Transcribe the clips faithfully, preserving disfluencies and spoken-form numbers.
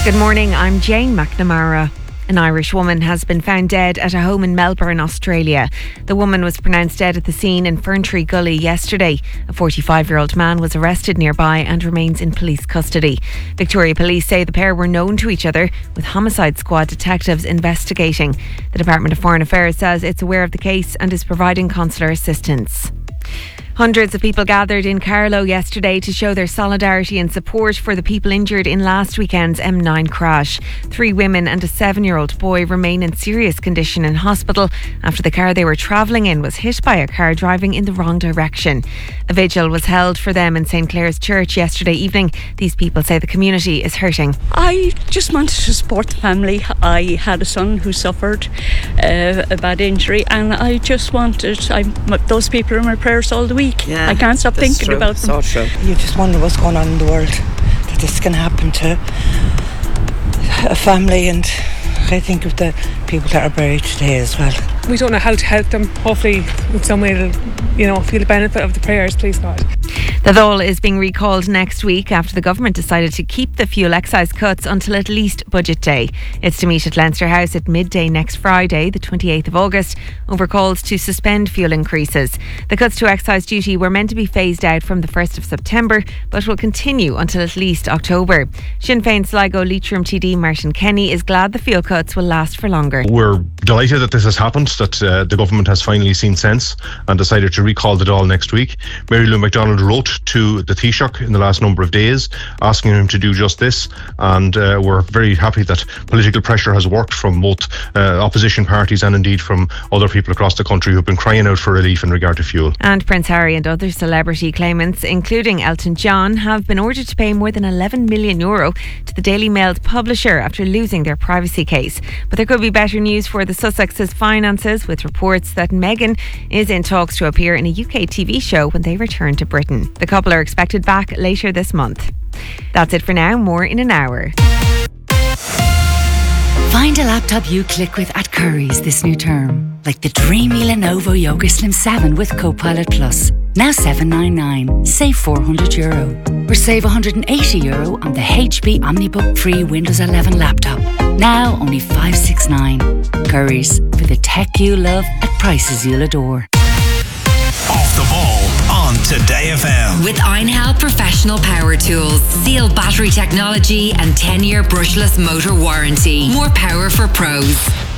Good morning, I'm Jane McNamara. An Irish woman has been found dead at a home in Melbourne, Australia. The woman was pronounced dead at the scene in Ferntree Gully yesterday. A forty-five-year-old man was arrested nearby and remains in police custody. Victoria Police say the pair were known to each other, with Homicide Squad detectives investigating. The Department of Foreign Affairs says it's aware of the case and is providing consular assistance. Hundreds of people gathered in Carlow yesterday to show their solidarity and support for the people injured in last weekend's M nine crash. Three women and a seven-year-old boy remain in serious condition in hospital after the car they were travelling in was hit by a car driving in the wrong direction. A vigil was held for them in St Clair's Church yesterday evening. These people say the community is hurting. I just wanted to support the family. I had a son who suffered uh, a bad injury, and I just wanted, I, those people are in my prayers all the week. Yeah, I can't stop thinking true. about them. So true. You just wonder what's going on in the world, that this can happen to a family, and I think of the people that are buried today as well. We don't know how to help them. Hopefully in some way it'll, you know, feel the benefit of the prayers, please God. The Dáil is being recalled next week after the government decided to keep the fuel excise cuts until at least budget day. It's to meet at Leinster House at midday next Friday, the twenty-eighth of August, over calls to suspend fuel increases. The cuts to excise duty were meant to be phased out from the first of September, but will continue until at least October. Sinn Féin Sligo Leitrim T D Martin Kenny is glad the fuel cuts will last for longer. We're delighted that this has happened, that uh, the government has finally seen sense and decided to recall the Dáil next week. Mary Lou McDonald wrote to the Taoiseach in the last number of days asking him to do just this, and uh, we're very happy that political pressure has worked from both uh, opposition parties and indeed from other people across the country who've been crying out for relief in regard to fuel. And Prince Harry and other celebrity claimants, including Elton John, have been ordered to pay more than eleven million euro to the Daily Mail publisher after losing their privacy case. But there could be better news for the Sussexes' finances, with reports that Meghan is in talks to appear in a U K T V show when they return to Britain. The couple are expected back later this month. That's it for now. More in an hour. Find a laptop you click with at Curry's this new term, like the dreamy Lenovo Yoga Slim seven with Copilot Plus. Now seven ninety-nine, save four hundred euro. Or save one hundred eighty euro on the H P OmniBook Free Windows eleven laptop. Now only five sixty-nine. Curry's, for the tech you love at prices you'll adore. Off the ball on Today F M. With Einhell Professional Power Tools. Sealed battery technology and ten-year brushless motor warranty. More power for pros.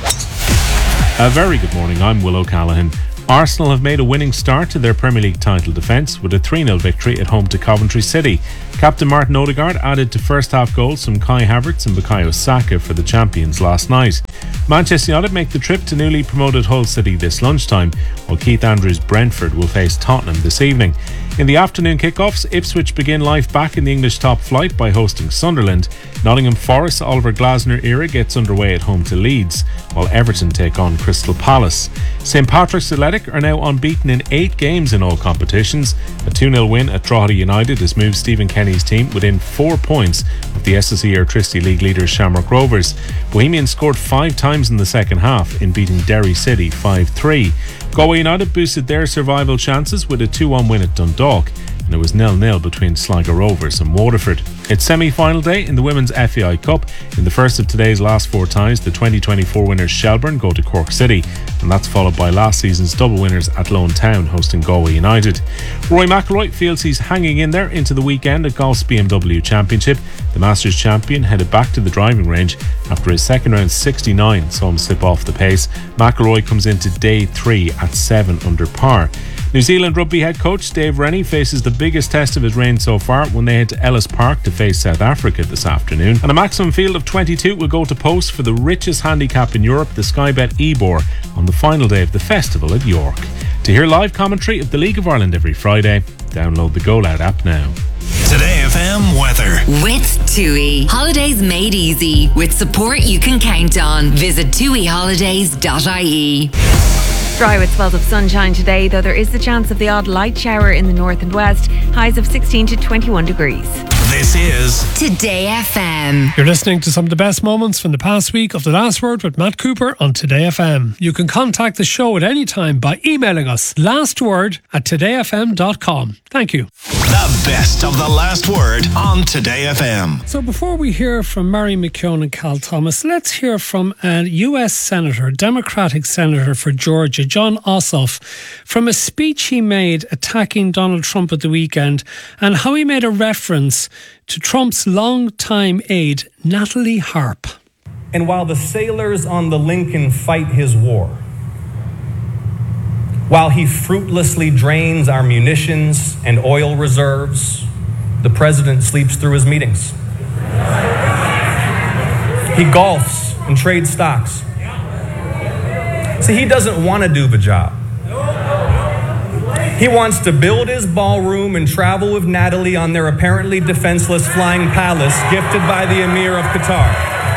A very good morning, I'm Will O'Callaghan. Arsenal have made a winning start to their Premier League title defence with a three nil victory at home to Coventry City. Captain Martin Odegaard added to first half goals from Kai Havertz and Bukayo Saka for the champions last night. Manchester United make the trip to newly promoted Hull City this lunchtime, while Keith Andrews' Brentford will face Tottenham this evening. In the afternoon kickoffs, Ipswich begin life back in the English top flight by hosting Sunderland. Nottingham Forest's Oliver Glasner era gets underway at home to Leeds, while Everton take on Crystal Palace. St Patrick's Athletic are now unbeaten in eight games in all competitions. A two nil win at Drogheda United has moved Stephen Kenny's team within four points of the S S E Airtricity League leaders Shamrock Rovers. Bohemians scored five times in the second half in beating Derry City five three. Galway United boosted their survival chances with a two one win at Dundalk, and it was nil nil between Sligo Rovers and Waterford. It's semi-final day in the Women's F A I Cup. In the first of today's last four ties, the twenty twenty-four winners Shelbourne go to Cork City, and that's followed by last season's double winners Athlone Town hosting Galway United. Rory McIlroy feels he's hanging in there into the weekend at golf's B M W Championship. The Masters champion headed back to the driving range after his second round sixty-nine saw him slip off the pace. McIlroy comes into day three at seven under par. New Zealand rugby head coach Dave Rennie faces the biggest test of his reign so far when they head to Ellis Park to face South Africa this afternoon. And a maximum field of twenty-two will go to post for the richest handicap in Europe, the Sky Bet Ebor, on the final day of the festival at York. To hear live commentary of the League of Ireland every Friday, download the Go Loud app now. Today F M weather. With TUI. Holidays made easy. With support you can count on. Visit tui holidays dot I E. Dry with spells of sunshine today, though there is the chance of the odd light shower in the north and west. Highs of sixteen to twenty-one degrees. This is Today F M. You're listening to some of the best moments from the past week of The Last Word with Matt Cooper on Today F M. You can contact the show at any time by emailing us lastword at today f m dot com. Thank you. the best of The Last Word on Today F M. So before we hear from Mary McKeown and Cal Thomas, let's hear from a U S Senator, Democratic Senator for Georgia, Jon Ossoff, from a speech he made attacking Donald Trump at the weekend and how he made a reference to Trump's longtime aide, Natalie Harp. And while the sailors on the Lincoln fight his war, while he fruitlessly drains our munitions and oil reserves, the president sleeps through his meetings. He golfs and trades stocks. See, he doesn't want to do the job. He wants to build his ballroom and travel with Natalie on their apparently defenseless flying palace gifted by the Emir of Qatar.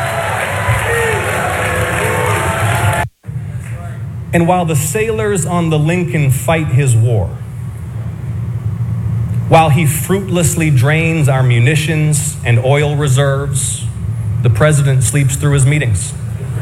And while the sailors on the Lincoln fight his war, while he fruitlessly drains our munitions and oil reserves, the president sleeps through his meetings.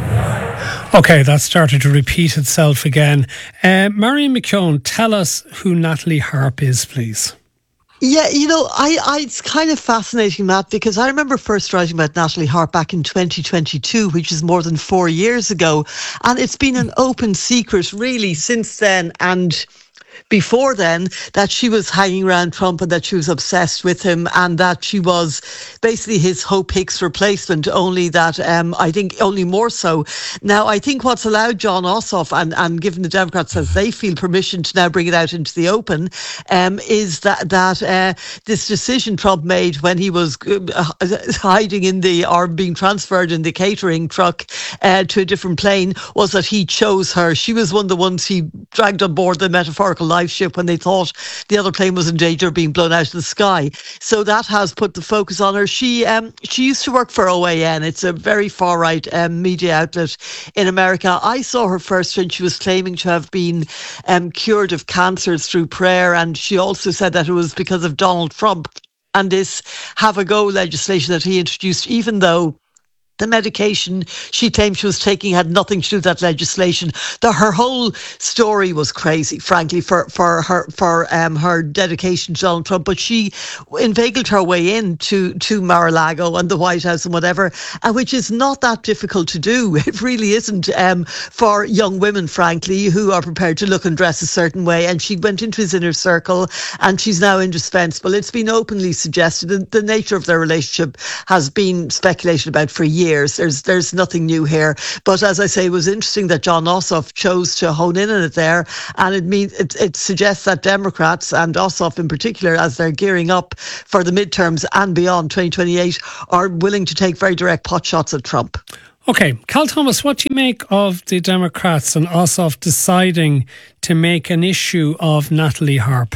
Okay, that started to repeat itself again. Uh, Marion McKeown, tell us who Natalie Harp is, please. Yeah, you know, I, I, it's kind of fascinating, Matt, because I remember first writing about Natalie Harp back in twenty twenty-two, which is more than four years ago. And it's been an open secret, really, since then. And before then, that she was hanging around Trump and that she was obsessed with him and that she was basically his Hope Hicks replacement, only that um, I think only more so. Now, I think what's allowed Jon Ossoff and, and given the Democrats as they feel permission to now bring it out into the open um, is that, that uh, this decision Trump made when he was uh, hiding in the or being transferred in the catering truck uh, to a different plane was that he chose her. She was one of the ones he dragged on board the metaphorical life ship when they thought the other plane was in danger of being blown out of the sky. So that has put the focus on her. She um, she used to work for O A N. It's a very far-right um, media outlet in America. I saw her first when she was claiming to have been um, cured of cancers through prayer, and she also said that it was because of Donald Trump and this have a go legislation that he introduced, even though the medication she claimed she was taking had nothing to do with that legislation. The, her whole story was crazy, frankly, for, for her for um, her dedication to Donald Trump. But she inveigled her way into to Mar-a-Lago and the White House and whatever, and which is not that difficult to do. It really isn't um, for young women, frankly, who are prepared to look and dress a certain way. And she went into his inner circle, and she's now indispensable. It's been openly suggested, and the nature of their relationship has been speculated about for years. There's there's nothing new here. But as I say, it was interesting that Jon Ossoff chose to hone in on it there. And it means it, it suggests that Democrats, and Ossoff in particular, as they're gearing up for the midterms and beyond twenty twenty-eight, are willing to take very direct potshots at Trump. Okay, Cal Thomas, what do you make of the Democrats and Ossoff deciding to make an issue of Natalie Harp?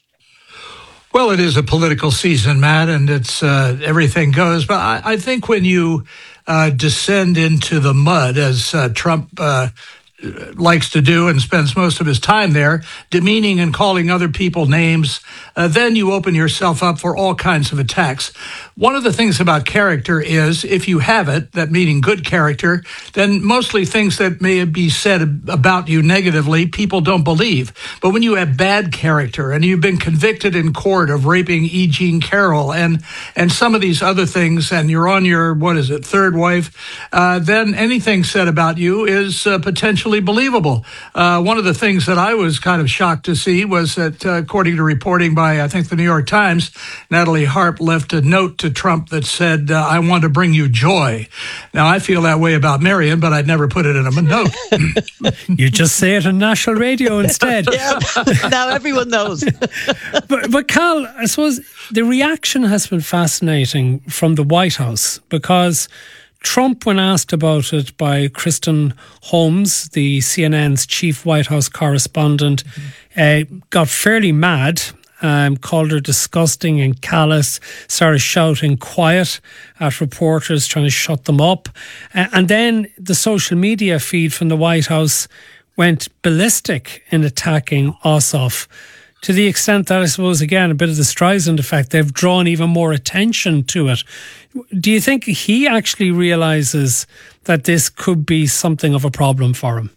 Well, it is a political season, Matt, and it's uh, everything goes. But I, I think when you uh, descend into the mud, as uh, Trump uh, likes to do and spends most of his time there, demeaning and calling other people names, uh, then you open yourself up for all kinds of attacks. One of the things about character is if you have it, that meaning good character, then mostly things that may be said about you negatively, people don't believe. But when you have bad character and you've been convicted in court of raping E. Jean Carroll and, and some of these other things, and you're on your, what is it, third wife, uh, then anything said about you is uh, potentially believable. Uh, one of the things that I was kind of shocked to see was that, uh, according to reporting by, I think, the New York Times, Natalie Harp left a note to Trump that said, uh, I want to bring you joy. Now, I feel that way about Marion, but I'd never put it in a note. You just say it on national radio instead. Yeah, now everyone knows. but, but Cal, I suppose the reaction has been fascinating from the White House, because Trump, when asked about it by Kristen Holmes, the C N N's chief White House correspondent, mm-hmm. uh, got fairly mad, um, called her disgusting and callous, started shouting quiet at reporters, trying to shut them up. Uh, and then the social media feed from the White House went ballistic in attacking Ossoff. to the extent that I suppose, again, a bit of the Streisand effect, they've drawn even more attention to it. Do you think he actually realises that this could be something of a problem for him?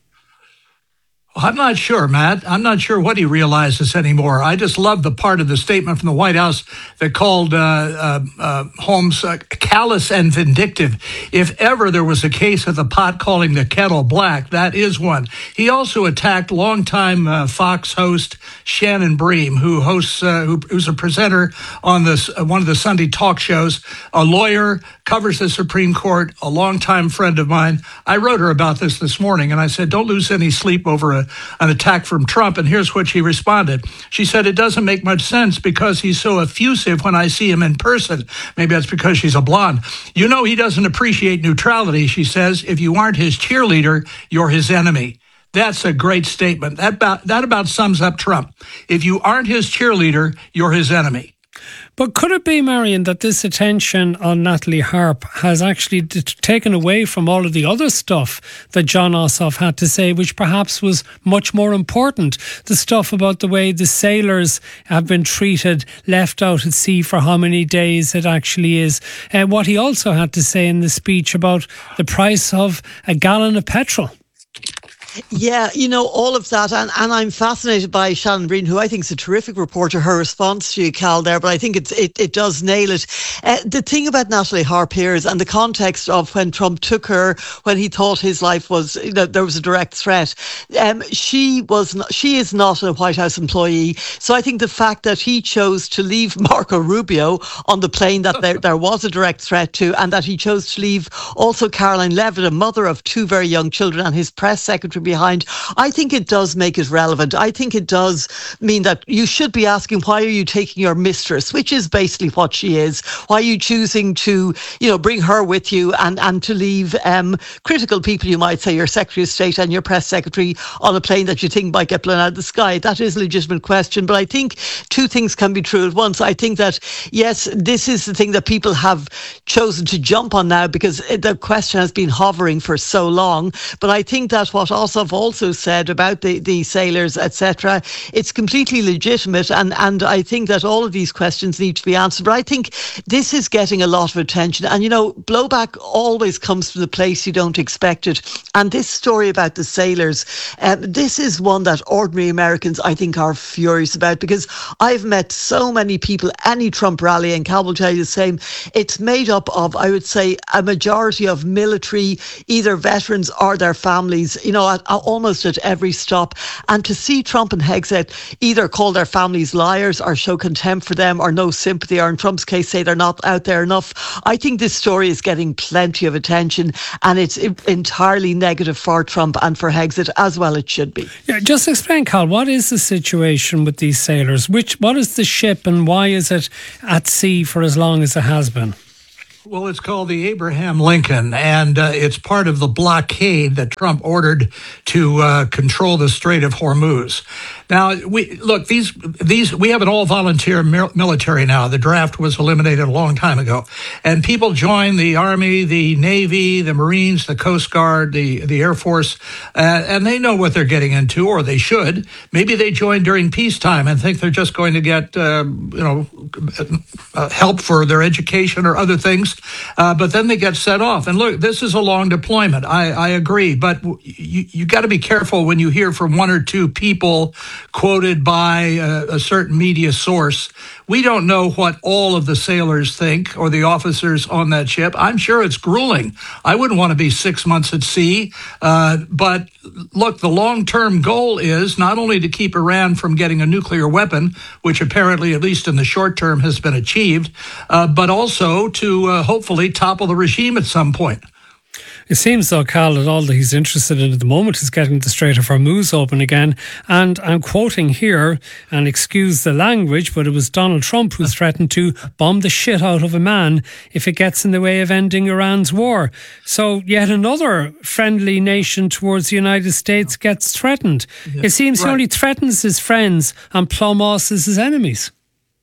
I'm not sure, Matt. I'm not sure what he realizes anymore. I just love the part of the statement from the White House that called uh, uh, uh, Holmes uh, callous and vindictive. If ever there was a case of the pot calling the kettle black, that is one. He also attacked longtime uh, Fox host Shannon Bream, who hosts, uh, who, who's a presenter on this uh, one of the Sunday talk shows, a lawyer, covers the Supreme Court, a longtime friend of mine. I wrote her about this this morning, and I said, don't lose any sleep over a an attack from Trump, and here's what she responded. She said, it doesn't make much sense because he's so effusive when I see him in person. Maybe that's because she's a blonde. You know, he doesn't appreciate neutrality, she says. If you aren't his cheerleader, you're his enemy. That's a great statement. That about, that about sums up Trump. If you aren't his cheerleader, you're his enemy. But could it be, Marion, that this attention on Natalie Harp has actually d- taken away from all of the other stuff that Jon Ossoff had to say, which perhaps was much more important? The stuff about the way the sailors have been treated, left out at sea for how many days it actually is. Uh, what he also had to say in the speech about the price of a gallon of petrol. Yeah, you know, all of that. And, and I'm fascinated by Shannon Bream, who I think is a terrific reporter, her response to you, Cal, there. But I think it's, it, it does nail it. Uh, the thing about Natalie Harp here is, and the context of when Trump took her, when he thought his life was, you know, there was a direct threat. Um, she was not, she is not a White House employee. So I think the fact that he chose to leave Marco Rubio on the plane that there, there was a direct threat to, and that he chose to leave also Caroline Levitt, a mother of two very young children, and his press secretary behind, I think it does make it relevant. I think it does mean that you should be asking, why are you taking your mistress, which is basically what she is? Why are you choosing to, you know, bring her with you and, and to leave um, critical people, you might say, your Secretary of State and your press secretary, on a plane that you think might get blown out of the sky? That is a legitimate question. But I think two things can be true at once. I think that, yes, this is the thing that people have chosen to jump on now because the question has been hovering for so long. But I think that what Ossoff also said about the, the sailors, et cetera, it's completely legitimate, and, and I think that all of these questions need to be answered. But I think this is getting a lot of attention, and you know, blowback always comes from the place you don't expect it. And this story about the sailors, um, this is one that ordinary Americans, I think, are furious about, because I've met so many people, any Trump rally, and Cal will tell you the same, it's made up of, I would say, a majority of military, either veterans or their families, you know, at, almost at every stop. And to see Trump and Hegseth either call their families liars or show contempt for them or no sympathy, or in Trump's case say they're not out there enough, I think this story is getting plenty of attention, and it's entirely negative for Trump and for Hegseth, as well it should be. Yeah, just explain, Cal, what is the situation with these sailors? Which, what is the ship, and why is it at sea for as long as it has been? Well, it's called the Abraham Lincoln, and uh, it's part of the blockade that Trump ordered to uh, control the Strait of Hormuz. Now, we look, these these we have an all-volunteer military now. The draft was eliminated a long time ago. And people join the Army, the Navy, the Marines, the Coast Guard, the, the Air Force, uh, and they know what they're getting into, or they should. Maybe they join during peacetime and think they're just going to get, uh, you know, uh, help for their education or other things. Uh, but then they get set off. And look, this is a long deployment. I, I agree. But you, you got to be careful when you hear from one or two people quoted by a, a certain media source. We don't know what all of the sailors think, or the officers on that ship. I'm sure it's grueling. I wouldn't want to be six months at sea. Uh, but look, the long-term goal is not only to keep Iran from getting a nuclear weapon, which apparently, at least in the short term, has been achieved, uh, but also to uh, hopefully topple the regime at some point. It seems, though, Cal, that all that he's interested in at the moment is getting the Strait of Hormuz open again. And I'm quoting here, and excuse the language, but it was Donald Trump who threatened to bomb the shit out of a man if it gets in the way of ending Iran's war. So yet another friendly nation towards the United States gets threatened. Yeah, it seems right. He only threatens his friends and plumb us as his enemies.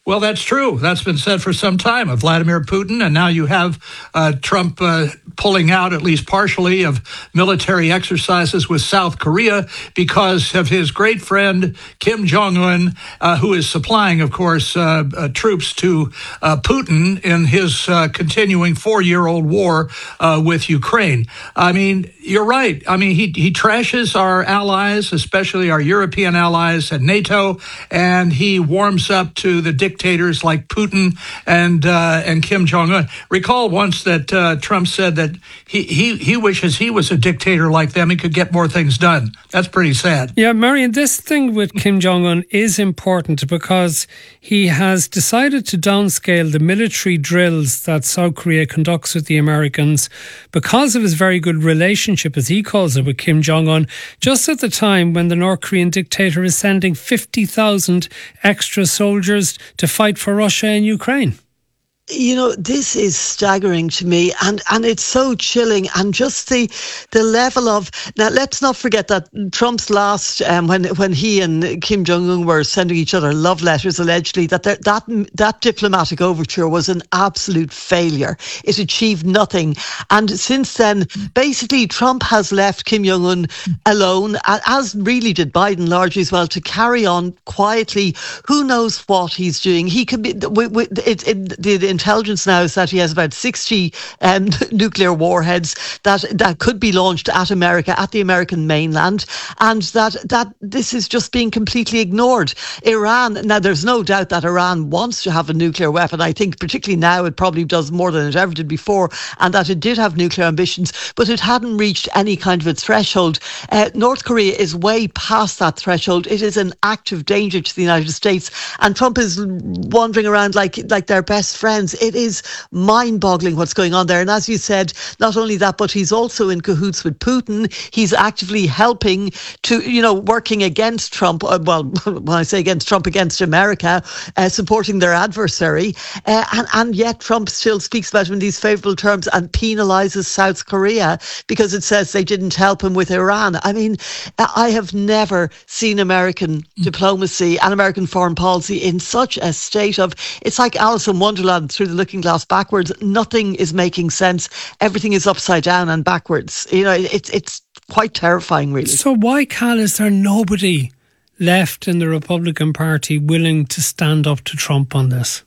Well, that's true. That's been said for some time of Vladimir Putin, and now you have uh, Trump uh, pulling out, at least partially, of military exercises with South Korea because of his great friend Kim Jong-un, uh, who is supplying, of course, uh, uh, troops to uh, Putin in his uh, continuing four-year-old war uh, with Ukraine. I mean, you're right. I mean, he, he trashes our allies, especially our European allies and NATO, and he warms up to the dictators like Putin and uh, and Kim Jong-un. Recall once that uh, Trump said that he, he, he wishes he was a dictator like them. He could get more things done. That's pretty sad. Yeah, Marion, this thing with Kim Jong-un is important because he has decided to downscale the military drills that South Korea conducts with the Americans because of his very good relationship, as he calls it, with Kim Jong-un, just at the time when the North Korean dictator is sending fifty thousand extra soldiers to fight for Russia and Ukraine. You know, this is staggering to me, and, and it's so chilling, and just the the level of... Now, let's not forget that Trump's last, um, when when he and Kim Jong-un were sending each other love letters, allegedly, that there, that that diplomatic overture was an absolute failure. It achieved nothing. And since then, basically, Trump has left Kim Jong-un alone, as really did Biden largely as well, to carry on quietly. Who knows what he's doing? He could be... It, it, the intelligence now is that he has about sixty um, nuclear warheads that that could be launched at America, at the American mainland, and that that this is just being completely ignored. Iran, now there's no doubt that Iran wants to have a nuclear weapon. I think particularly now it probably does more than it ever did before, and that it did have nuclear ambitions, but it hadn't reached any kind of its threshold. Uh, North Korea is way past that threshold. It is an active danger to the United States, and Trump is wandering around like like their best friends. It is mind-boggling what's going on there. And as you said, not only that, but he's also in cahoots with Putin. He's actively helping to, you know, working against Trump. Uh, well, when I say against Trump, against America, uh, supporting their adversary. Uh, and, and yet Trump still speaks about him in these favourable terms and penalises South Korea because it says they didn't help him with Iran. I mean, I have never seen American diplomacy and American foreign policy in such a state of... It's like Alice in Wonderland through the looking glass backwards. Nothing is making sense. Everything is upside down and backwards. You know, it's it's quite terrifying, really. So why, Cal, is there nobody left in the Republican Party willing to stand up to Trump on this?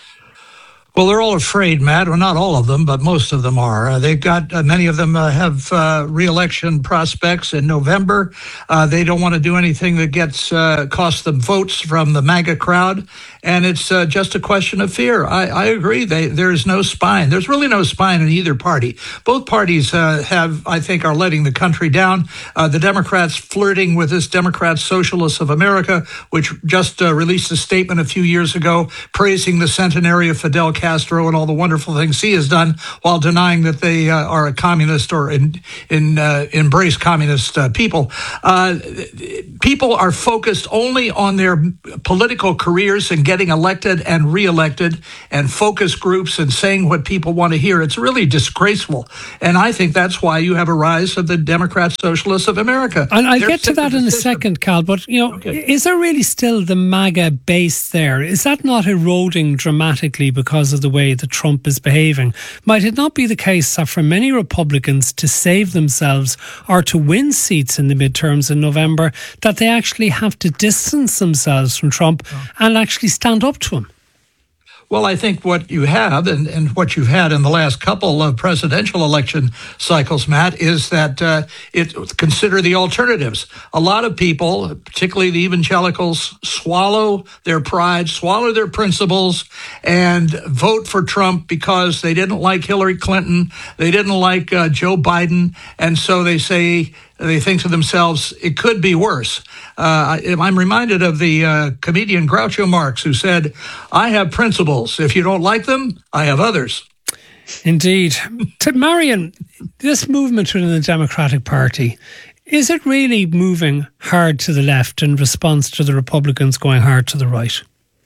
Well, they're all afraid, Matt. Well, not all of them, but most of them are. Uh, they've got, uh, many of them uh, have uh, re-election prospects in November. Uh, they don't want to do anything that gets uh, costs them votes from the MAGA crowd. And it's uh, just a question of fear. I, I agree. They, there's no spine. There's really no spine in either party. Both parties uh, have, I think, are letting the country down. Uh, the Democrats flirting with this Democrat Socialists of America, which just uh, released a statement a few years ago praising the centenary of Fidel Castro and all the wonderful things he has done, while denying that they uh, are a communist or in, in uh, embrace communist uh, people. Uh, people are focused only on their political careers and getting elected and reelected, and focus groups and saying what people want to hear. It's really disgraceful. And I think that's why you have a rise of the Democrat Socialists of America. And I'll They're get to that in a second, Cal, but you know, okay. Is there really still the MAGA base there? Is that not eroding dramatically because of the way that Trump is behaving? Might it not be the case that for many Republicans to save themselves or to win seats in the midterms in November, that they actually have to distance themselves from Trump oh. and actually stand up to him? Well, I think what you have and, and what you've had in the last couple of presidential election cycles, Matt, is that uh, it consider the alternatives. A lot of people, particularly the evangelicals, swallow their pride, swallow their principles, and vote for Trump because they didn't like Hillary Clinton, they didn't like uh, Joe Biden, and so they say... They think to themselves, it could be worse. Uh, I'm reminded of the uh, comedian Groucho Marx, who said, I have principles. If you don't like them, I have others. Indeed. To Marion, this movement within the Democratic Party, is it really moving hard to the left in response to the Republicans going hard to the right?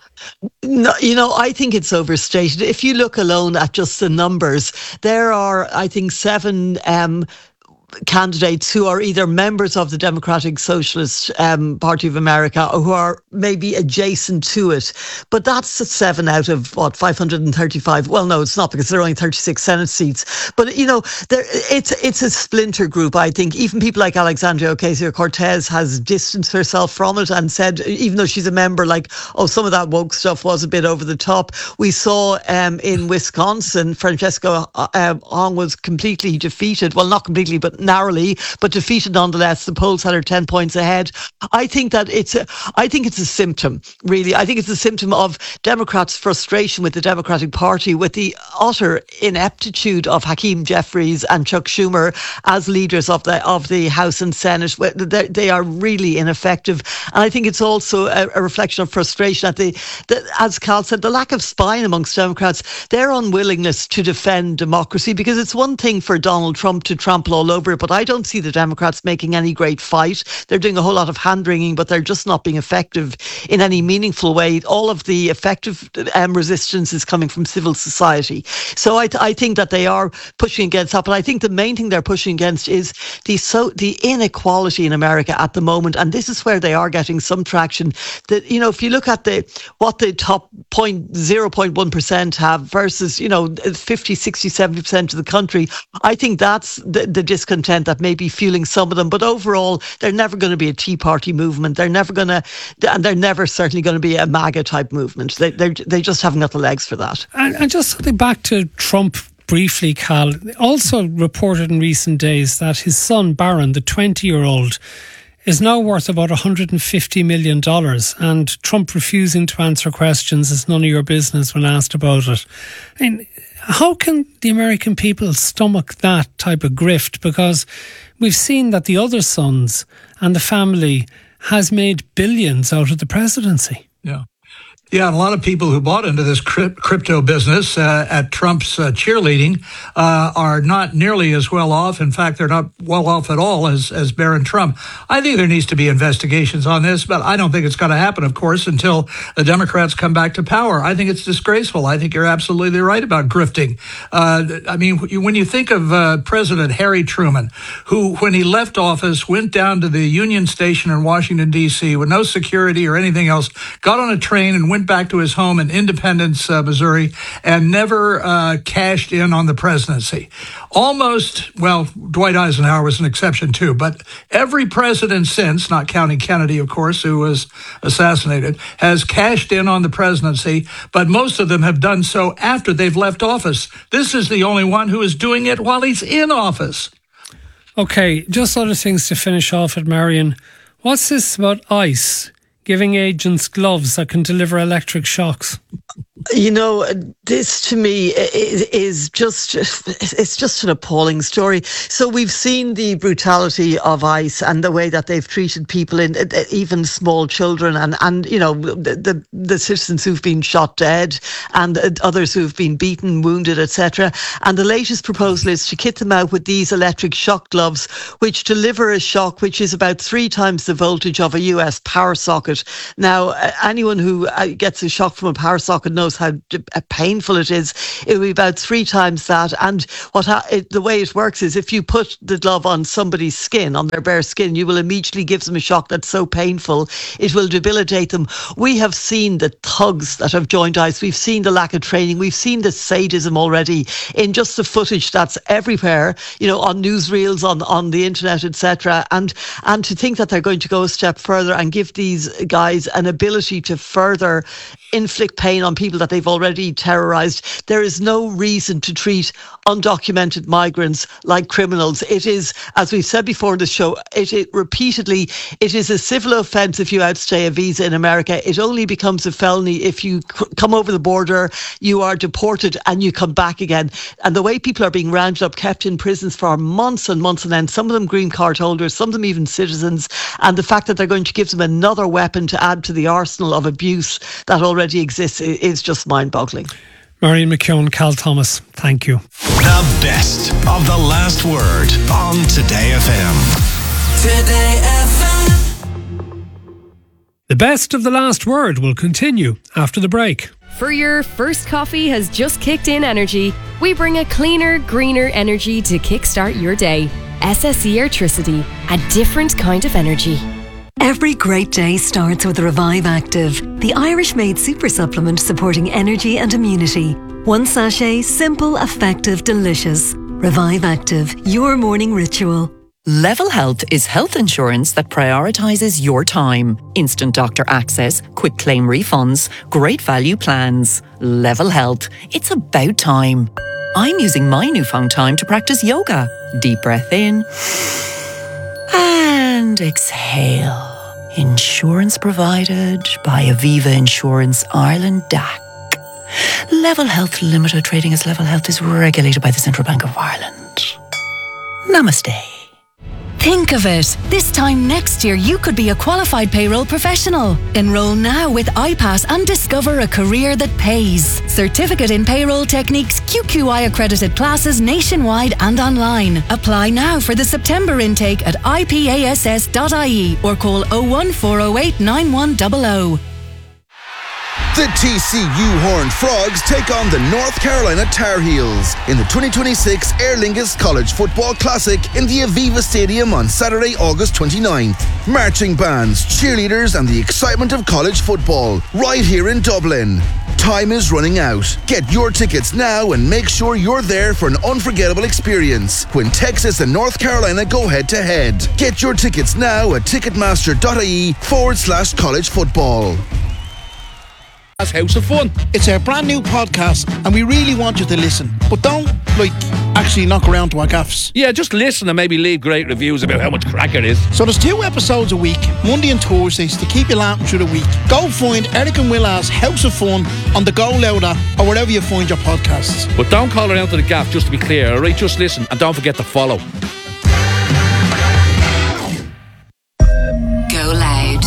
No, you know, I think it's overstated. If you look alone at just the numbers, there are, I think, seven... Um, candidates who are either members of the Democratic Socialist um, Party of America or who are maybe adjacent to it. But that's seven out of, what, five hundred thirty-five? Well, no, it's not, because there are only thirty-six Senate seats. But, you know, there, it's it's a splinter group, I think. Even people like Alexandria Ocasio-Cortez has distanced herself from it and said, even though she's a member, like, oh, some of that woke stuff was a bit over the top. We saw um, in Wisconsin, Francesca uh, Hong was completely defeated. Well, not completely, but narrowly, but defeated nonetheless. The polls had her ten points ahead. I think that it's a, I think it's a symptom, really. I think it's a symptom of Democrats' frustration with the Democratic Party, with the utter ineptitude of Hakeem Jeffries and Chuck Schumer as leaders of the of the House and Senate. They, they are really ineffective. And I think it's also a, a reflection of frustration at the, the, as Cal said, the lack of spine amongst Democrats, their unwillingness to defend democracy, because it's one thing for Donald Trump to trample all over it, but I don't see the Democrats making any great fight. They're doing a whole lot of hand-wringing, but they're just not being effective in any meaningful way. All of the effective um, resistance is coming from civil society. So I, th- I think that they are pushing against that, but I think the main thing they're pushing against is the so the inequality in America at the moment, and this is where they are getting some traction. That, you know, if you look at the what the top point zero point one percent have versus, you know, fifty, sixty, seventy percent of the country, I think that's the, the discontent that may be fueling some of them. But overall, they're never going to be a Tea Party movement. They're never going to, and they're never certainly going to be a MAGA type movement. They they just haven't got the legs for that. And, and just something back to Trump briefly, Cal, also reported in recent days that his son Barron, the twenty-year-old, is now worth about one hundred fifty million dollars, and Trump refusing to answer questions is none of your business when asked about it. I mean, how can the American people stomach that type of grift? Because we've seen that the other sons and the family has made billions out of the presidency. Yeah. Yeah, and a lot of people who bought into this crypto business uh, at Trump's uh, cheerleading uh, are not nearly as well off. In fact, they're not well off at all as, as Barron Trump. I think there needs to be investigations on this, but I don't think it's going to happen, of course, until the Democrats come back to power. I think it's disgraceful. I think you're absolutely right about grifting. Uh, I mean, when you think of uh, President Harry Truman, who, when he left office, went down to the Union Station in Washington, D C with no security or anything else, got on a train and went back to his home in Independence, uh, Missouri, and never uh, cashed in on the presidency. Almost, well, Dwight Eisenhower was an exception too, but every president since, not counting Kennedy, of course, who was assassinated, has cashed in on the presidency, but most of them have done so after they've left office. This is the only one who is doing it while he's in office. Okay, just other things to finish off at, Marion. What's this about ICE giving agents gloves that can deliver electric shocks? You know, this to me is just, it's just an appalling story. So we've seen the brutality of ICE and the way that they've treated people, in even small children, and, and you know, the, the, the citizens who've been shot dead and others who've been beaten, wounded, et cetera. And the latest proposal is to kit them out with these electric shock gloves, which deliver a shock which is about three times the voltage of a U S power socket. Now, anyone who gets a shock from a power socket knows how painful it is. It will be about three times that. And what ha- it, the way it works is, if you put the glove on somebody's skin, on their bare skin, you will immediately give them a shock that's so painful it will debilitate them. We have seen the thugs that have joined ICE. We've seen the lack of training. We've seen the sadism already in just the footage that's everywhere, you know, on newsreels, on, on the internet, et cetera. And and to think that they're going to go a step further and give these guys an ability to further inflict pain on people that they've already terrorised. There is no reason to treat undocumented migrants like criminals. It is, as we've said before in the show, it, it repeatedly, it is a civil offence if you outstay a visa in America. It only becomes a felony if you c- come over the border, you are deported and you come back again. And the way people are being rounded up, kept in prisons for months and months on end, some of them green card holders, some of them even citizens, and the fact that they're going to give them another weapon to add to the arsenal of abuse that already exists is just mind-boggling. Marion McKeown, Cal Thomas, thank you. The best of the last word on Today F M. Today F M. The best of the last word will continue after the break. For your first coffee has just kicked in energy, we bring a cleaner, greener energy to kickstart your day. S S E Airtricity, a different kind of energy. Every great day starts with Revive Active, the Irish-made super supplement supporting energy and immunity. One sachet, simple, effective, delicious. Revive Active, your morning ritual. Level Health is health insurance that prioritises your time. Instant doctor access, quick claim refunds, great value plans. Level Health, it's about time. I'm using my newfound time to practice yoga. Deep breath in and exhale. Insurance provided by Aviva Insurance Ireland D A C. Level Health Limited, trading as Level Health, is regulated by the Central Bank of Ireland. Namaste. Think of it. This time next year, you could be a qualified payroll professional. Enroll now with I PASS and discover a career that pays. Certificate in Payroll Techniques, Q Q I accredited classes nationwide and online. Apply now for the September intake at I P A S S dot I E or call oh one four oh eight nine one zero zero. The T C U Horned Frogs take on the North Carolina Tar Heels in the twenty twenty-six Aer Lingus College Football Classic in the Aviva Stadium on Saturday, August twenty-ninth. Marching bands, cheerleaders and the excitement of college football right here in Dublin. Time is running out. Get your tickets now and make sure you're there for an unforgettable experience when Texas and North Carolina go head to head. Get your tickets now at ticketmaster.ie forward slash college football. House of Fun. It's our brand new podcast and we really want you to listen. But don't, like, actually knock around to our gaffs. Yeah, just listen and maybe leave great reviews about how much crack it is. So there's two episodes a week, Monday and Thursdays, to keep you laughing through the week. Go find Eric and Willa's House of Fun on the Go Louder or wherever you find your podcasts. But don't call around to the gaff, just to be clear, alright? Just listen and don't forget to follow. Go loud.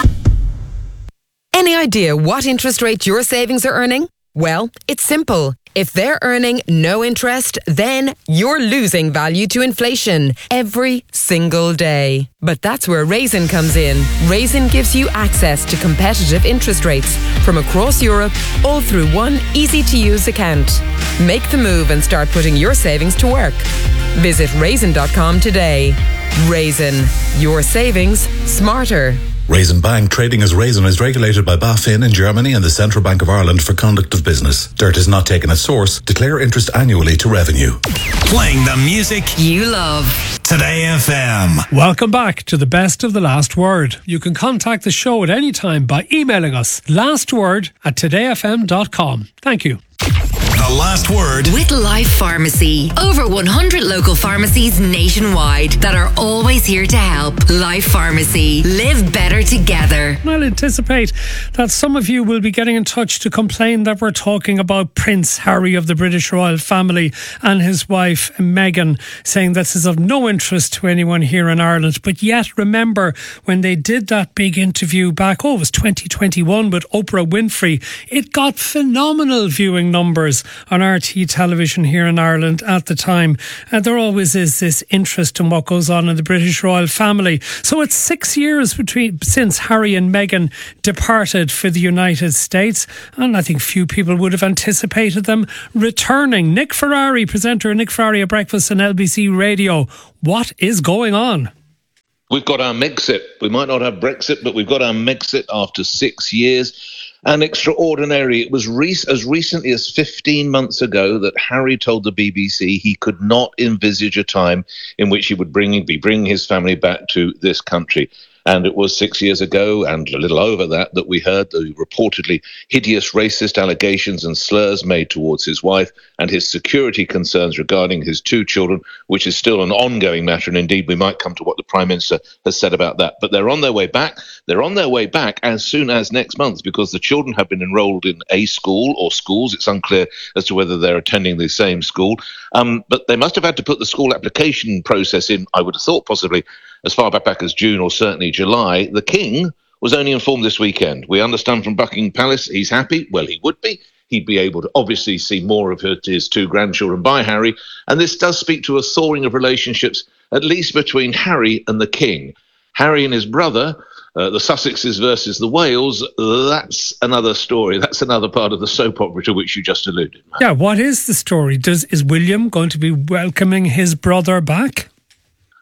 Any idea what interest rate your savings are earning? Well, it's simple. If they're earning no interest, then you're losing value to inflation every single day. But that's where Raisin comes in. Raisin gives you access to competitive interest rates from across Europe, all through one easy-to-use account. Make the move and start putting your savings to work. Visit raisin dot com today. Raisin, your savings smarter. Raisin Bank, trading as Raisin, is regulated by BaFin in Germany and the Central Bank of Ireland for conduct of business. Dirt is not taken at source. Declare interest annually to revenue. Playing the music you love. Today F M. Welcome back to the best of the last word. You can contact the show at any time by emailing us lastword at today f m dot com. Thank you. The last word with Life Pharmacy. Over one hundred local pharmacies nationwide that are always here to help. Life Pharmacy. Live better together. I'll anticipate that some of you will be getting in touch to complain that we're talking about Prince Harry of the British royal family and his wife Meghan, saying this is of no interest to anyone here in Ireland. But yet, remember when they did that big interview back, oh, it was twenty twenty-one with Oprah Winfrey, it got phenomenal viewing numbers on R T television here in Ireland at the time. And there always is this interest in what goes on in the British royal family. So it's six years between since Harry and Meghan departed for the United States, and I think few people would have anticipated them returning. Nick Ferrari, presenter Nick Ferrari at Breakfast on L B C Radio. What is going on? We've got our Megxit. We might not have Brexit, but we've got our Megxit after six years. And extraordinary. It was re- as recently as fifteen months ago that Harry told the B B C he could not envisage a time in which he would bring be bringing his family back to this country. And it was six years ago, and a little over that, that we heard the reportedly hideous racist allegations and slurs made towards his wife and his security concerns regarding his two children, which is still an ongoing matter. And indeed, we might come to what the Prime Minister has said about that. But they're on their way back. They're on their way back as soon as next month, because the children have been enrolled in a school or schools. It's unclear as to whether they're attending the same school. Um, but they must have had to put the school application process in, I would have thought, possibly as far back, back as June or certainly July. The King was only informed this weekend. We understand from Buckingham Palace he's happy. Well, he would be. He'd be able to obviously see more of his two grandchildren by Harry. And this does speak to a thawing of relationships, at least between Harry and the King. Harry and his brother, uh, the Sussexes versus the Wales, that's another story. That's another part of the soap opera to which you just alluded. Yeah, what is the story? Does Is William going to be welcoming his brother back?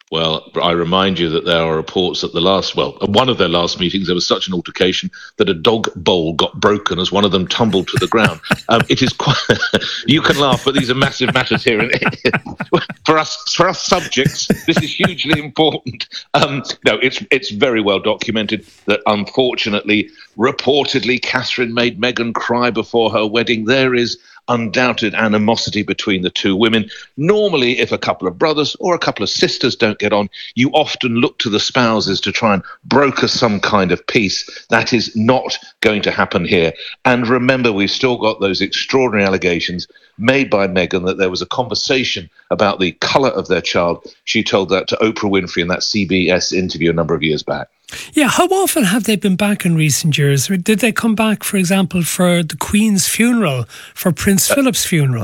Well, I remind you that there are reports that the last, well, at one of their last meetings, there was such an altercation that a dog bowl got broken as one of them tumbled to the ground. Um, it is quite, you can laugh, but these are massive matters here. And for us, for us subjects, this is hugely important. Um, no, it's it's very well documented that unfortunately, reportedly, Catherine made Meghan cry before her wedding. There is undoubted animosity between the two women. Normally, if a couple of brothers or a couple of sisters don't get on, you often look to the spouses to try and broker some kind of peace. That is not going to happen here. And remember, we've still got those extraordinary allegations made by Meghan that there was a conversation about the colour of their child. She told that to Oprah Winfrey in that C B S interview a number of years back. Yeah, how often have they been back in recent years? Or did they come back, for example, for the Queen's funeral, for Prince uh, Philip's funeral?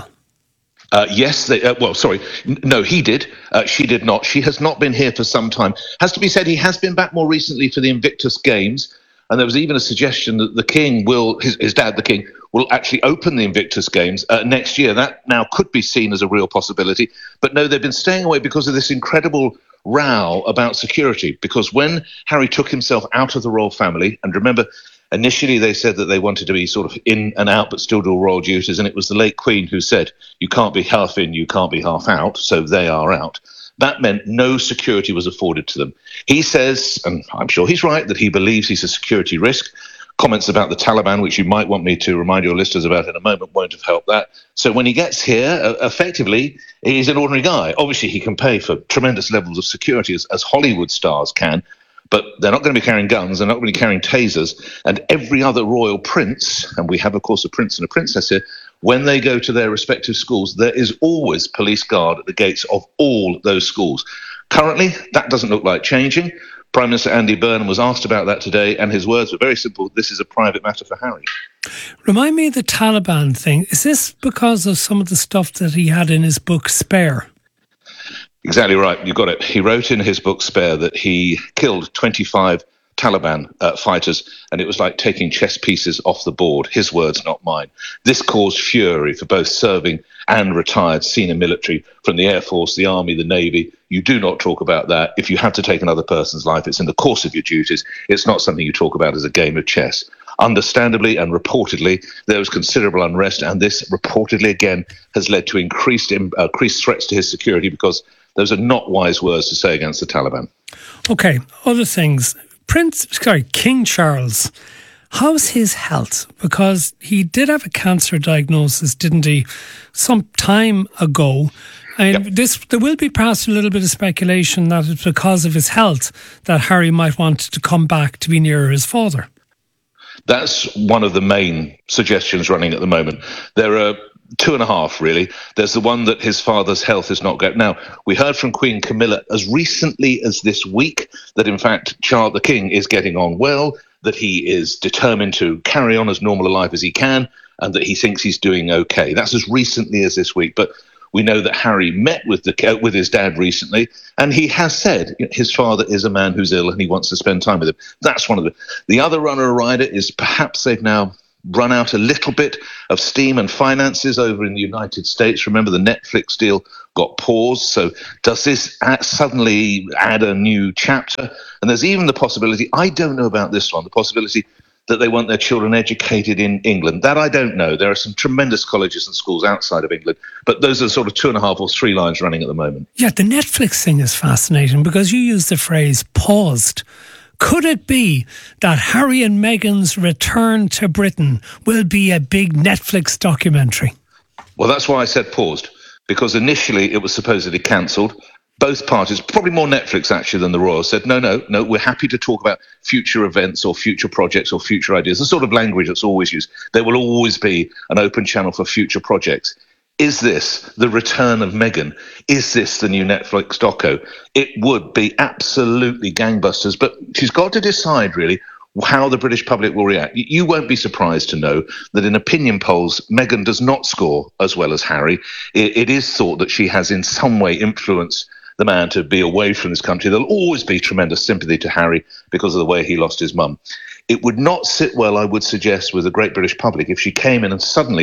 Uh, yes, they, uh, well, sorry, N- no, he did. Uh, she did not. She has not been here for some time. Has to be said, he has been back more recently for the Invictus Games, and there was even a suggestion that the King will, his, his dad, the King, will actually open the Invictus Games uh, next year. That now could be seen as a real possibility. But no, they've been staying away because of this incredible row about security, because when Harry took himself out of the royal family, and remember, initially they said that they wanted to be sort of in and out but still do royal duties, and it was the late Queen who said, you can't be half in, you can't be half out, so they are out. That meant no security was afforded to them. He says, and I'm sure he's right, that he believes he's a security risk. Comments about the Taliban, which you might want me to remind your listeners about in a moment, won't have helped that. So when he gets here, uh, effectively, he's an ordinary guy. Obviously, he can pay for tremendous levels of security, as, as Hollywood stars can, but they're not going to be carrying guns, they're not going to be carrying tasers, and every other royal prince, and we have, of course, a prince and a princess here, when they go to their respective schools, there is always police guard at the gates of all those schools. Currently, that doesn't look like changing. Prime Minister Andy Burnham was asked about that today, and his words were very simple. This is a private matter for Harry. Remind me of the Taliban thing. Is this because of some of the stuff that he had in his book Spare? Exactly right. You got it. He wrote in his book Spare that he killed twenty-five Taliban uh, fighters, and it was like taking chess pieces off the board. His words, not mine. This caused fury for both serving and retired senior military from the Air Force, the Army, the Navy. You do not talk about that. If you have to take another person's life, it's in the course of your duties. It's not something you talk about as a game of chess. Understandably and reportedly, there was considerable unrest, and this reportedly again has led to increased, uh, increased threats to his security, because those are not wise words to say against the Taliban. Okay, other things. Prince, sorry, King Charles, how's his health? Because he did have a cancer diagnosis, didn't he, some time ago? And yep. this, there will be perhaps a little bit of speculation that it's because of his health that Harry might want to come back to be nearer his father. That's one of the main suggestions running at the moment. There are two and a half, really. There's the one that his father's health is not good. Now, we heard from Queen Camilla as recently as this week that, in fact, Charles the King is getting on well, that he is determined to carry on as normal a life as he can, and that he thinks he's doing okay. That's as recently as this week. But we know that Harry met with the with his dad recently, and he has said his father is a man who's ill and he wants to spend time with him. That's one of the... The other runner-rider is perhaps they've now run out a little bit of steam and finances over in the United States. Remember, the Netflix deal got paused. So does this add, suddenly add a new chapter? And there's even the possibility, I don't know about this one, the possibility that they want their children educated in England. That I don't know. There are some tremendous colleges and schools outside of England, but those are sort of two and a half or three lines running at the moment. Yeah, the Netflix thing is fascinating because you use the phrase paused. Could it be that Harry and Meghan's return to Britain will be a big Netflix documentary? Well, that's why I said paused, because initially it was supposedly cancelled. Both parties, probably more Netflix actually than the Royals, said, no, no, no, we're happy to talk about future events or future projects or future ideas, the sort of language that's always used. There will always be an open channel for future projects. Is this the return of Meghan? Is this the new Netflix doco? It would be absolutely gangbusters, but she's got to decide, really, how the British public will react. You won't be surprised to know that in opinion polls, Meghan does not score as well as Harry. It, it is thought that she has in some way influenced the man to be away from this country. There'll always be tremendous sympathy to Harry because of the way he lost his mum. It would not sit well, I would suggest, with the great British public if she came in and suddenly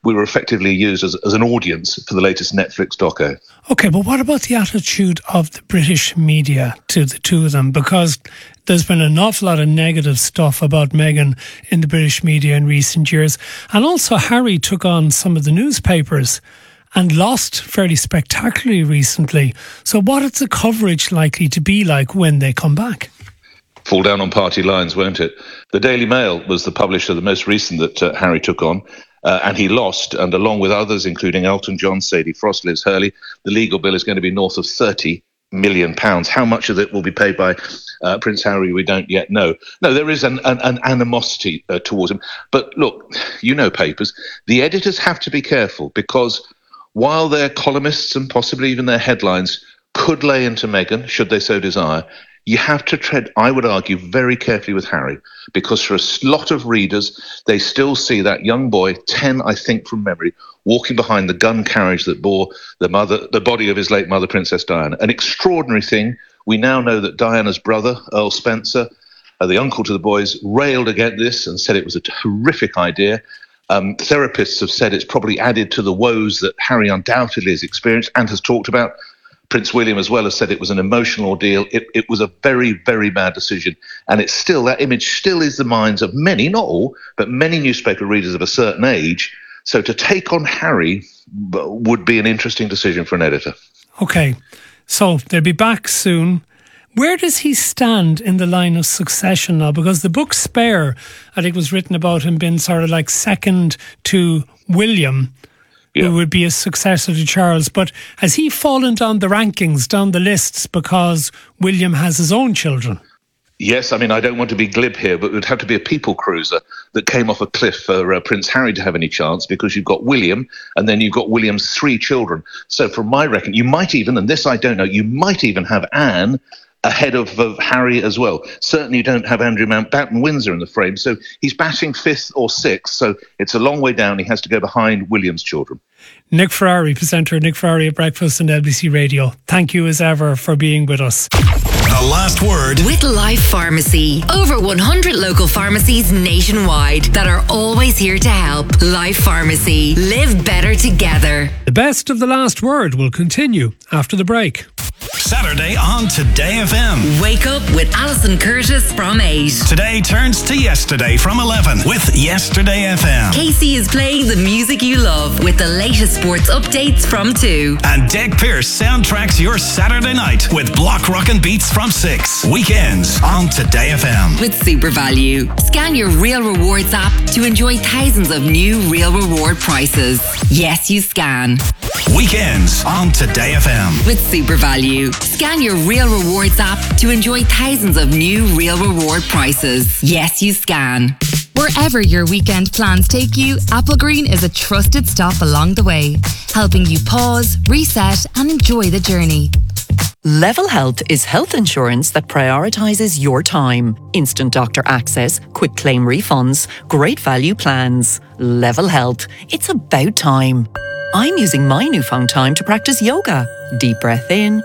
we were effectively used as, as an audience for the latest Netflix doco. Okay, but what about the attitude of the British media to the two of them? Because there's been an awful lot of negative stuff about Meghan in the British media in recent years. And also Harry took on some of the newspapers and lost fairly spectacularly recently. So what is the coverage likely to be like when they come back? Fall down on party lines, won't it? The Daily Mail was the publisher, the most recent that uh, Harry took on. Uh, and he lost, and along with others, including Elton John, Sadie Frost, Liz Hurley, the legal bill is going to be north of thirty million pounds. How much of it will be paid by uh, Prince Harry, we don't yet know. No, there is an, an, an animosity uh, towards him. But look, you know papers, the editors have to be careful, because while their columnists and possibly even their headlines could lay into Meghan, should they so desire, you have to tread, I would argue, very carefully with Harry, because for a lot of readers, they still see that young boy, ten, I think from memory, walking behind the gun carriage that bore the mother, the body of his late mother, Princess Diana. An extraordinary thing. We now know that Diana's brother, Earl Spencer, uh, the uncle to the boys, railed against this and said it was a horrific idea. Um, therapists have said it's probably added to the woes that Harry undoubtedly has experienced and has talked about. Prince William as well has said it was an emotional ordeal. It, it was a very, very bad decision. And it's still, that image still is the minds of many, not all, but many newspaper readers of a certain age. So to take on Harry would be an interesting decision for an editor. Okay, so they'll be back soon. Where does he stand in the line of succession now? Because the book Spare, I think, was written about him being sort of like second to William, yeah, who would be a successor to Charles. But has he fallen down the rankings, down the lists, because William has his own children? Yes, I mean, I don't want to be glib here, but it would have to be a people cruiser that came off a cliff for uh, Prince Harry to have any chance, because you've got William and then you've got William's three children. So from my reckon, you might even, and this I don't know, you might even have Anne ahead of, of Harry as well. Certainly you don't have Andrew Mountbatten Windsor in the frame. So he's batting fifth or sixth. So it's a long way down. He has to go behind William's children. Nick Ferrari, presenter Nick Ferrari at Breakfast on L B C Radio. Thank you as ever for being with us. The last word with Life Pharmacy. Over one hundred local pharmacies nationwide that are always here to help. Life Pharmacy. Live better together. The best of the last word will continue after the break. Saturday on Today F M. Wake up with Alison Curtis from eight. Today turns to yesterday from eleven with Yesterday F M. Casey is playing the music you love with the latest sports updates from two. And Deg Pierce soundtracks your Saturday night with Block Rockin' Beats from six. Weekends on Today F M. With Super Value. Scan your Real Rewards app to enjoy thousands of new Real Reward prices. Yes, you scan. Weekends on Today F M. With Super Value. Scan your Real Rewards app to enjoy thousands of new Real Reward prices. Yes, you scan. Wherever your weekend plans take you, Applegreen is a trusted stop along the way, helping you pause, reset, and enjoy the journey. Level Health is health insurance that prioritises your time. Instant doctor access, quick claim refunds, great value plans. Level Health. It's about time. I'm using my newfound time to practice yoga. Deep breath in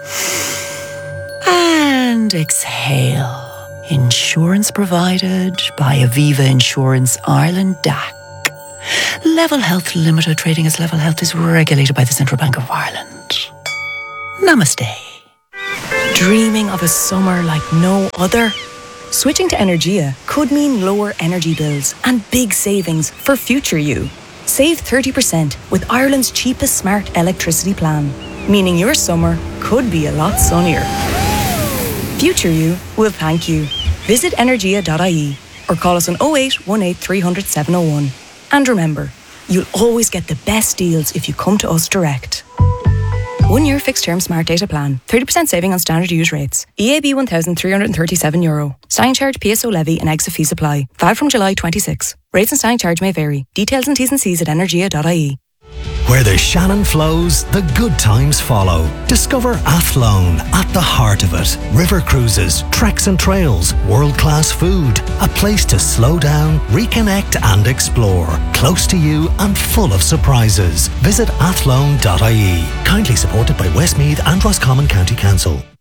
and exhale. Insurance provided by Aviva Insurance Ireland D A C. Level Health Limited, trading as Level Health, is regulated by the Central Bank of Ireland. Namaste. Dreaming of a summer like no other? Switching to Energia could mean lower energy bills and big savings for future you. Save thirty percent with Ireland's cheapest smart electricity plan, meaning your summer could be a lot sunnier. Future you will thank you. Visit energia dot I E or call us on oh eight one eight three hundred seven oh one. And remember, you'll always get the best deals if you come to us direct. One year fixed term smart data plan. thirty percent saving on standard use rates. E A B one thousand three hundred thirty-seven euro. Standing charge, P S O levy and exit fees apply. Valid from July twenty-sixth. Rates and standing charge may vary. Details and T's and C's at energia dot I E. Where the Shannon flows, the good times follow. Discover Athlone at the heart of it. River cruises, treks and trails, world-class food. A place to slow down, reconnect and explore. Close to you and full of surprises. Visit athlone dot I E. Kindly supported by Westmeath and Roscommon County Council.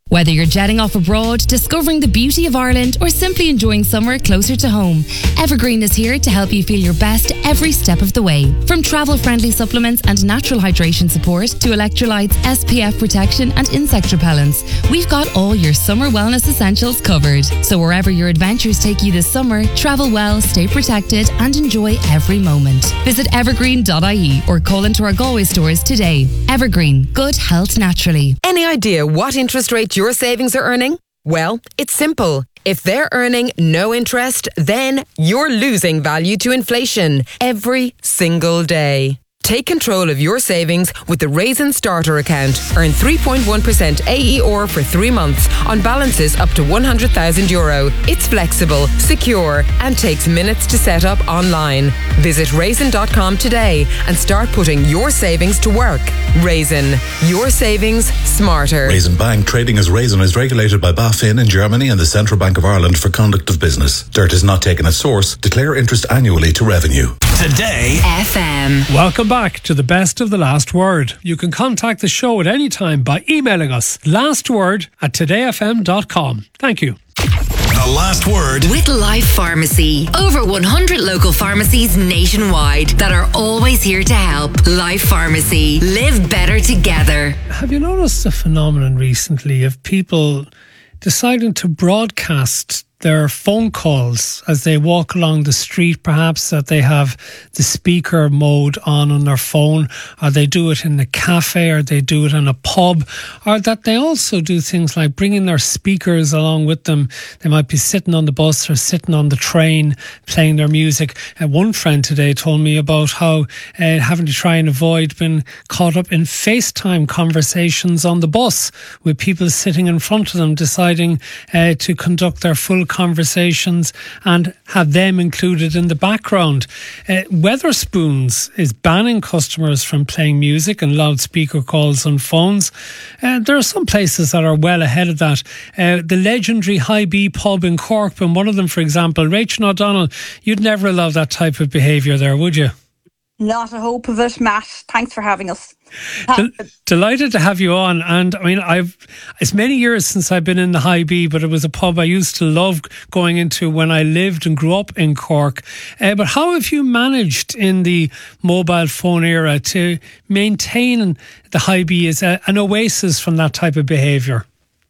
Whether you're jetting off abroad, discovering the beauty of Ireland, or simply enjoying summer closer to home, Evergreen is here to help you feel your best every step of the way. From travel-friendly supplements and natural hydration support to electrolytes, S P F protection and insect repellents, we've got all your summer wellness essentials covered. So wherever your adventures take you this summer, travel well, stay protected and enjoy every moment. Visit evergreen dot I E or call into our Galway stores today. Evergreen, good health naturally. Any idea what interest rate your savings are earning? Well, it's simple. If they're earning no interest, then you're losing value to inflation every single day. Take control of your savings with the Raisin Starter account. Earn three point one percent A E R for three months on balances up to one hundred thousand euro. It's flexible, secure, and takes minutes to set up online. Visit raisin dot com today and start putting your savings to work. Raisin, your savings smarter. Raisin Bank, trading as Raisin, is regulated by BaFin in Germany and the Central Bank of Ireland for conduct of business. Dirt is not taken at source. Declare interest annually to revenue. Today F M. Welcome back to the best of the last word. You can contact the show at any time by emailing us lastword at today f m dot com. Thank you. The last word With Life Pharmacy. Over one hundred local pharmacies nationwide that are always here to help. Life Pharmacy. Live better together. Have you noticed a phenomenon recently of people deciding to broadcast their phone calls as they walk along the street, perhaps that they have the speaker mode on on their phone, or they do it in the cafe, or they do it in a pub, or that they also do things like bringing their speakers along with them. They might be sitting on the bus or sitting on the train playing their music. Uh, one friend today told me about how uh, having to try and avoid being caught up in FaceTime conversations on the bus with people sitting in front of them, deciding uh, to conduct their full conversations and have them included in the background. Uh, Weatherspoons is banning customers from playing music and loudspeaker calls on phones. Uh, there are some places that are well ahead of that. Uh, the legendary High B pub in Cork, and one of them, for example, Rachel O'Donnell, you'd never allow that type of behaviour there, would you? Not a hope of it, Matt. Thanks for having us. Del- delighted to have you on. And I mean, I've it's many years since I've been in the High B, but it was a pub I used to love going into when I lived and grew up in Cork. Uh, but how have you managed in the mobile phone era to maintain the High B as a, an oasis from that type of behaviour?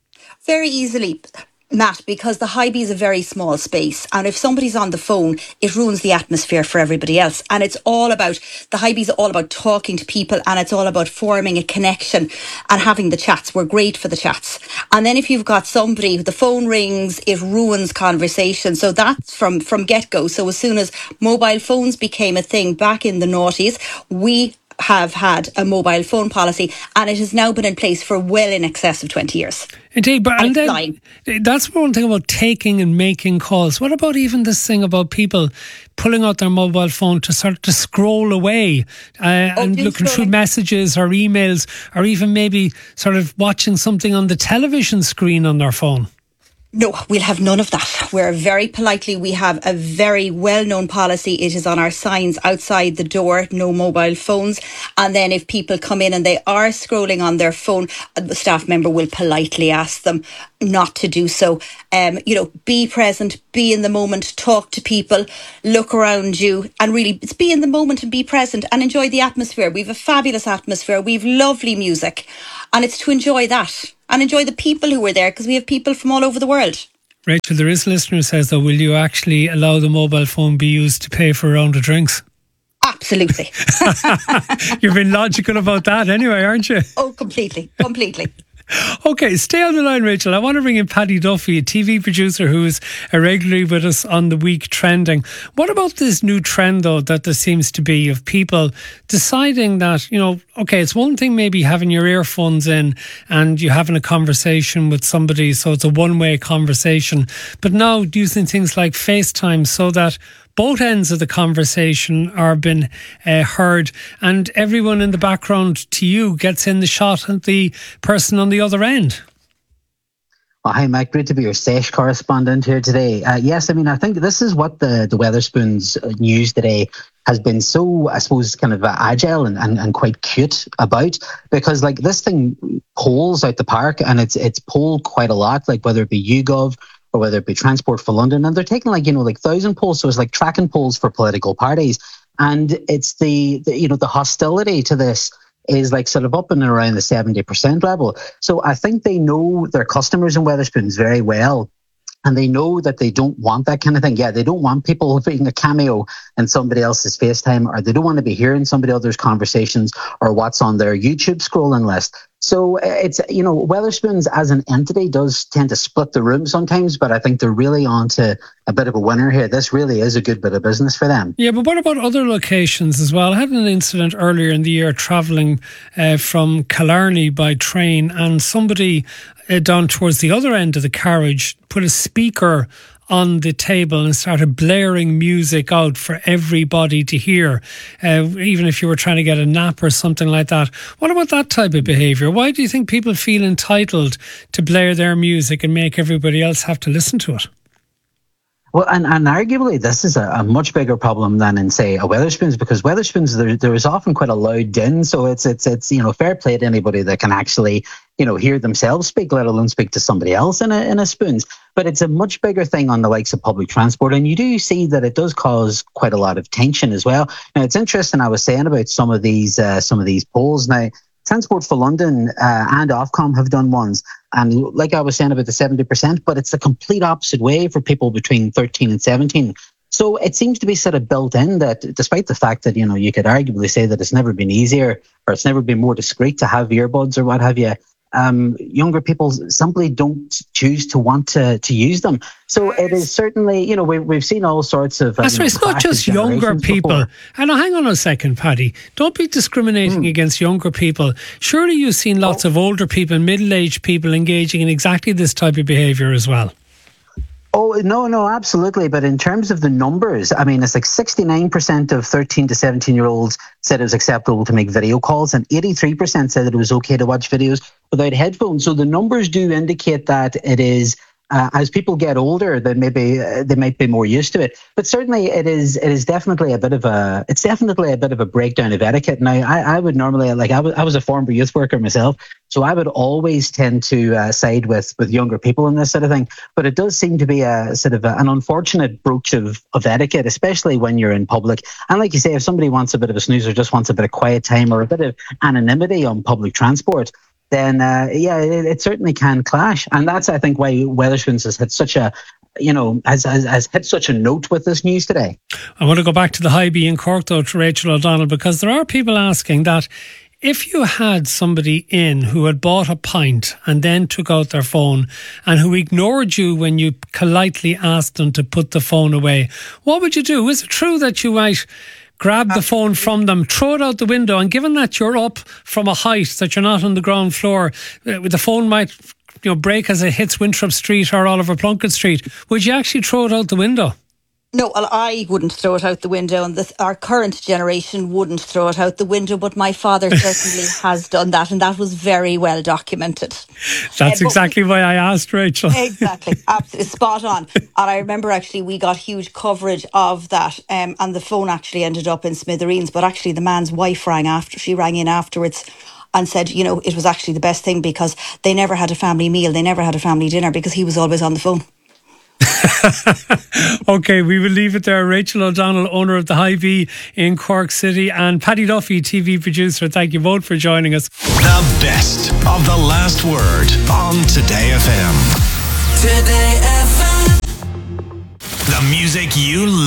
Very easily, Matt, because the High B is a very small space, and if somebody's on the phone, it ruins the atmosphere for everybody else. And it's all about, the High B is all about talking to people, and it's all about forming a connection and having the chats. We're great for the chats. And then if you've got somebody, the phone rings, it ruins conversation. So that's from, from get-go. So as soon as mobile phones became a thing back in the noughties, we have had a mobile phone policy, and it has now been in place for well in excess of twenty years. Indeed, but and, and then flying. That's one thing about taking and making calls. What about even this thing about people pulling out their mobile phone to sort of to scroll away uh, oh, and looking scrolling through messages or emails, or even maybe sort of watching something on the television screen on their phone? No, we'll have none of that. We're very politely, we have a very well-known policy. It is on our signs outside the door, no mobile phones. And then if people come in and they are scrolling on their phone, the staff member will politely ask them not to do so. Um, you know, be present, be in the moment, talk to people, look around you, and really it's be in the moment and be present and enjoy the atmosphere. We've a fabulous atmosphere. We've lovely music, and it's to enjoy that. And enjoy the people who are there, because we have people from all over the world. Rachel, there is a listener who says, though, will you actually allow the mobile phone be used to pay for a round of drinks? Absolutely. You're being logical about that anyway, aren't you? Oh, completely, completely. Okay, stay on the line, Rachel. I want to bring in Paddy Duffy, a T V producer who is regularly with us on the week trending. What about this new trend, though, that there seems to be of people deciding that, you know, okay, it's one thing maybe having your earphones in and you're having a conversation with somebody, so it's a one-way conversation. But now using things like FaceTime so that both ends of the conversation are being uh, heard, and everyone in the background to you gets in the shot of the person on the other end. Oh, hi, Mike. Great to be your Sesh correspondent here today. Uh, yes, I mean, I think this is what the, the Weatherspoons news today has been so, I suppose, kind of agile and, and, and quite cute about, because like this thing polls out the park, and it's it's polled quite a lot, like whether it be YouGov or whether it be Transport for London, and they're taking like, you know, like thousand polls, so it's like tracking polls for political parties, and it's the, the you know, the hostility to this is like sort of up and around the seventy percent level. So I think they know their customers in Wetherspoons very well. And they know that they don't want that kind of thing. Yeah, they don't want people being a cameo in somebody else's FaceTime, or they don't want to be hearing somebody else's conversations or what's on their YouTube scrolling list. So it's, you know, Wetherspoons as an entity does tend to split the room sometimes, but I think they're really on to a bit of a winner here. This really is a good bit of business for them. Yeah, but what about other locations as well? I had an incident earlier in the year travelling uh, from Killarney by train, and somebody uh, down towards the other end of the carriage put a speaker on the table and started blaring music out for everybody to hear, uh, even if you were trying to get a nap or something like that. What about that type of behaviour? Why do you think people feel entitled to blare their music and make everybody else have to listen to it? Well, and, and arguably this is a, a much bigger problem than in, say, a Wetherspoons, because Wetherspoons, there, there is often quite a loud din, so it's, it's, it's, you know, fair play to anybody that can actually, you know, hear themselves speak, let alone speak to somebody else in a, in a Spoons. But it's a much bigger thing on the likes of public transport, and you do see that it does cause quite a lot of tension as well. Now, it's interesting, I was saying about some of these, uh, some of these polls. Now, Transport for London uh, and Ofcom have done ones, and like I was saying about the seventy percent, but it's the complete opposite way for people between thirteen and seventeen. So it seems to be sort of built in that, despite the fact that, you know, you could arguably say that it's never been easier or it's never been more discreet to have earbuds or what have you, um, younger people simply don't choose to want to, to use them. So it is certainly, you know, we, we've seen all sorts of... That's um, right, it's not just younger people. Before. And hang on a second, Paddy. Don't be discriminating mm. against younger people. Surely you've seen lots oh. of older people, middle-aged people engaging in exactly this type of behaviour as well. Oh, no, no, absolutely. But in terms of the numbers, I mean, it's like sixty-nine percent of thirteen to seventeen-year-olds said it was acceptable to make video calls, and eighty-three percent said that it was okay to watch videos without headphones. So the numbers do indicate that it is, uh, as people get older, they maybe uh, they might be more used to it. But certainly, it is it is definitely a bit of a it's definitely a bit of a breakdown of etiquette. Now, I, I would normally like I was I was a former youth worker myself. So I would always tend to uh, side with, with younger people in this sort of thing. But it does seem to be a sort of a, an unfortunate brooch of, of etiquette, especially when you're in public. And like you say, if somebody wants a bit of a snooze or just wants a bit of quiet time or a bit of anonymity on public transport, then uh, yeah, it, it certainly can clash. And that's, I think, why Wetherspoons has had such a you know, has, has, has hit such a note with this news today. I want to go back to the High B in Cork, though, to Rachel O'Donnell, because there are people asking that if you had somebody in who had bought a pint and then took out their phone and who ignored you when you politely asked them to put the phone away, what would you do? Is it true that you might grab the phone from them, throw it out the window, and given that you're up from a height, that you're not on the ground floor, the phone might, you know, break as it hits Winthrop Street or Oliver Plunkett Street, would you actually throw it out the window? No, well, I wouldn't throw it out the window, and the, our current generation wouldn't throw it out the window, but my father certainly has done that, and that was very well documented. That's uh, exactly we, why I asked, Rachel. Exactly, absolutely, spot on. And I remember actually we got huge coverage of that, um, and the phone actually ended up in smithereens, but actually the man's wife rang after, she rang in afterwards and said, you know, it was actually the best thing because they never had a family meal, they never had a family dinner because he was always on the phone. Okay, we will leave it there. Rachel O'Donnell, owner of the High B in Cork City, and Paddy Duffy, T V producer. Thank you both for joining us. The best of the last word on Today F M. Today F M. The music you love.